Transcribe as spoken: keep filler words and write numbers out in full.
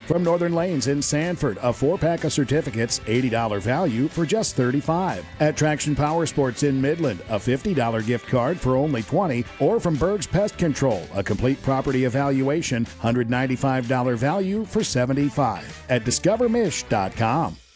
From Northern Lanes in Sanford, a four-pack of certificates, eighty dollars value for just thirty-five dollars. At Traction Power Sports in Midland, a fifty dollars gift card for only twenty dollars. Or from Berg's Pest Control, a complete property evaluation, one hundred ninety-five dollars value for seventy-five dollars. At discover mish dot com.